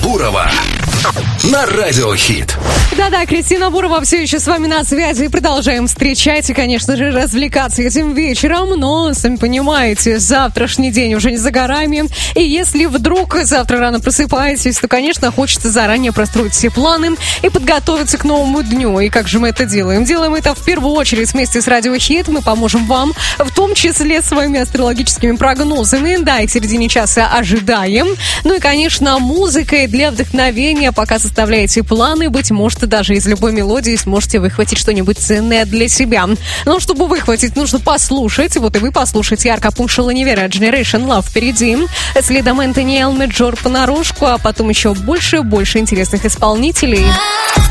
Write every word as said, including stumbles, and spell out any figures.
Бурова на Радио Хит. Да-да, Кристина Бурова все еще с вами на связи. Продолжаем встречать и, конечно же, развлекаться этим вечером. Но, сами понимаете, завтрашний день уже не за горами. И если вдруг завтра рано просыпаетесь, то, конечно, хочется заранее простроить все планы и подготовиться к новому дню. И как же мы это делаем? Делаем это в первую очередь вместе с Радио Хит. Мы поможем вам, в том числе своими астрологическими прогнозами. Да, и к середине часа ожидаем. Ну и, конечно, музыкой для вдохновения. Пока составляете планы, быть может, даже из любой мелодии сможете выхватить что-нибудь ценное для себя. Но чтобы выхватить, нужно послушать. Вот и вы послушайте Ярко Пуншел Универа Generation Love впереди. Следом Энтони Эл Меджор понарошку, а потом еще больше и больше интересных исполнителей.